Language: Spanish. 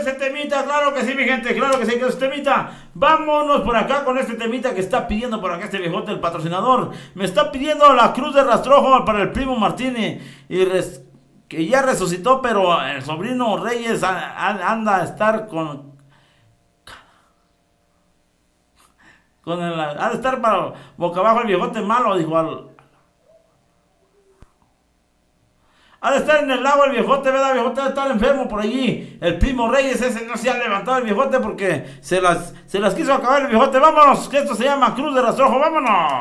este temita, claro que sí, mi gente, claro que sí, que este temita. Vámonos por acá con este temita que está pidiendo por acá este viejote, el patrocinador. Me está pidiendo la cruz de rastrojo para el primo Martínez. Que ya resucitó, pero el sobrino Reyes anda a estar ha de estar para boca abajo el viejote malo, dijo ha de estar en el lago el viejote, ¿verdad? El viejote ha de estar enfermo por allí. El primo Reyes ese no se ha levantado el viejote porque se las quiso acabar el viejote. Vámonos, que esto se llama Cruz de Rastrojo, vámonos.